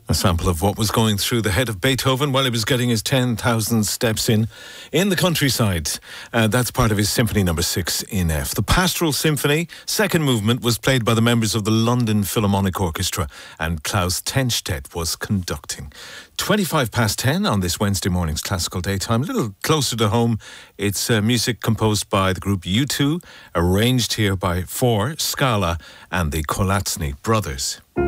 A sample of what was going through the head of Beethoven while he was getting his 10,000 steps in the countryside. That's part of his Symphony No. 6 in F. The Pastoral Symphony, second movement, was played by the members of the London Philharmonic Orchestra, and Klaus Tenstedt was conducting. 10:25 on this Wednesday morning's Classical Daytime. A little closer to home, it's music composed by the group U2, arranged here by Four, Scala and the Kolatsny brothers.